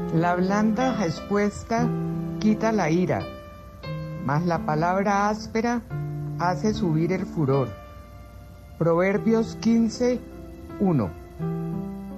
La blanda respuesta quita la ira, mas la palabra áspera hace subir el furor. Proverbios 15:1.